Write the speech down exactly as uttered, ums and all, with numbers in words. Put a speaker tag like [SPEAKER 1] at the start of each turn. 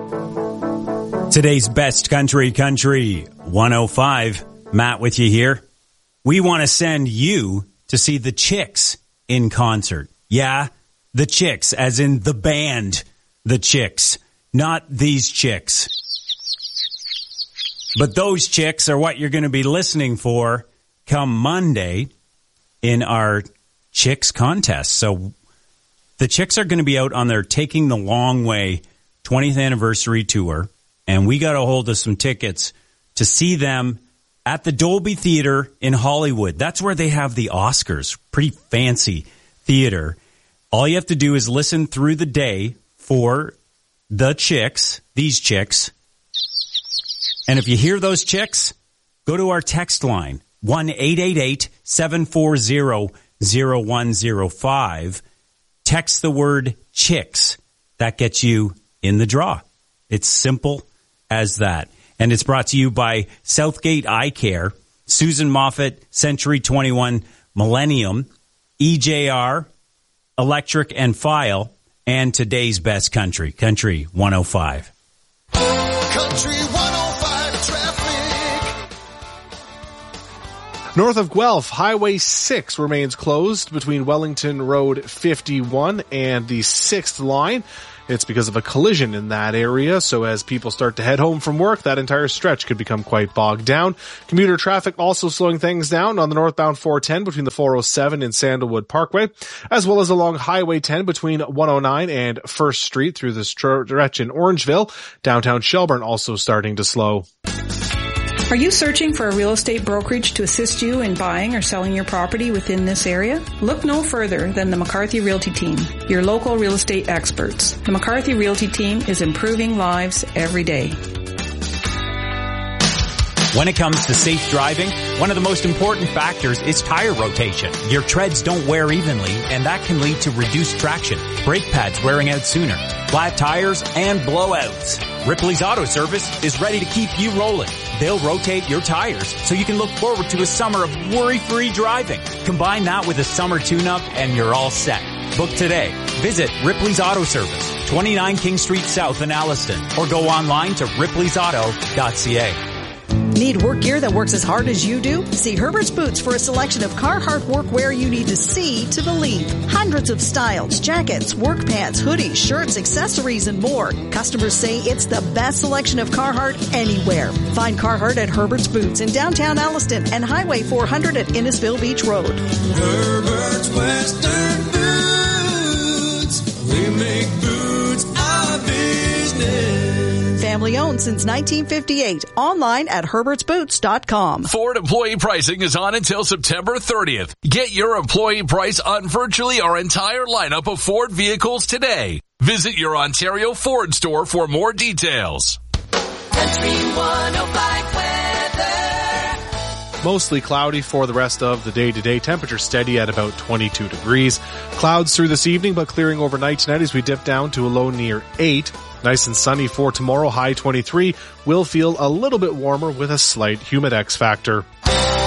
[SPEAKER 1] Today's best country, country one oh five. Matt with you here. We want to send you to see the Chicks in concert. Yeah, the Chicks, as in the band, the Chicks, not these chicks. But those chicks are what you're going to be listening for come Monday in our Chicks contest. So the Chicks are going to be out on their Taking the Long Way twentieth anniversary tour. And we got a hold of some tickets to see them at the Dolby Theater in Hollywood. That's where they have the Oscars. Pretty fancy theater. All you have to do is listen through the day for the Chicks, these Chicks. And if you hear those Chicks, go to our text line, one eight eight eight, seven four zero, zero one zero five. Text the word Chicks. That gets you in the draw. It's simple as that. And it's brought to you by Southgate Eye Care, Susan Moffat, Century twenty-one, Millennium, E J R, Electric and File, and today's best country, Country one oh five.
[SPEAKER 2] Country one oh five traffic.
[SPEAKER 3] North of Guelph, Highway six remains closed between Wellington Road fifty-one and the sixth line. It's because of a collision in that area, so as people start to head home from work, that entire stretch could become quite bogged down. Commuter traffic also slowing things down on the northbound four ten between the four oh seven and Sandalwood Parkway, as well as along Highway ten between one oh nine and First Street through the stretch in Orangeville. Downtown Shelburne also starting to slow.
[SPEAKER 4] Are you searching for a real estate brokerage to assist you in buying or selling your property within this area? Look no further than the McCarthy Realty Team, your local real estate experts. The McCarthy Realty Team is improving lives every day.
[SPEAKER 1] When it comes to safe driving, one of the most important factors is tire rotation. Your treads don't wear evenly, and that can lead to reduced traction, brake pads wearing out sooner, flat tires, and blowouts. Ripley's Auto Service is ready to keep you rolling. They'll rotate your tires so you can look forward to a summer of worry-free driving. Combine that with a summer tune-up and you're all set. Book today. Visit Ripley's Auto Service, twenty-nine King Street South in Alliston, or go online to ripleys auto dot c a.
[SPEAKER 5] Need work gear that works as hard as you do? See Herbert's Boots for a selection of Carhartt workwear you need to see to believe. Hundreds of styles, jackets, work pants, hoodies, shirts, accessories, and more. Customers say it's the best selection of Carhartt anywhere. Find Carhartt at Herbert's Boots in downtown Alliston and Highway four hundred at Innisfil Beach Road.
[SPEAKER 2] Herbert's Western Boots. We make boots our business.
[SPEAKER 5] Family owned since nineteen fifty-eight. Online at herberts boots dot com.
[SPEAKER 6] Ford employee pricing is on until September thirtieth. Get your employee price on virtually our entire lineup of Ford vehicles today. Visit your Ontario Ford store for more details.
[SPEAKER 2] Country one oh five weather.
[SPEAKER 3] Mostly cloudy for the rest of the day today. Temperature steady at about twenty-two degrees. Clouds through this evening, but clearing overnight tonight as we dip down to a low near eight. Nice and sunny for tomorrow, high twenty-three. Will feel a little bit warmer with a slight humidex factor.